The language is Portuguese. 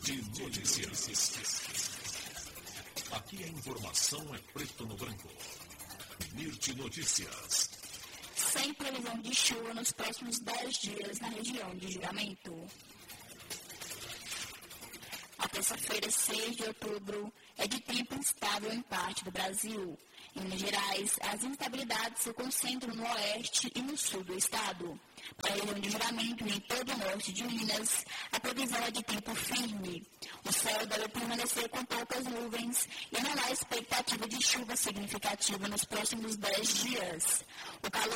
Notícias. Aqui a informação é preto no branco. Mirte Notícias. Sem previsão de chuva nos próximos 10 dias na região de Juramento. A terça-feira, 6 de outubro, é de tempo instável em parte do Brasil. Em Minas Gerais, as instabilidades se concentram no oeste e no sul do estado. Para a região de Juramento e em todo o norte de Minas, a previsão é de tempo firme. O céu deve permanecer com poucas nuvens e não há expectativa de chuva significativa nos próximos 10 dias. O calor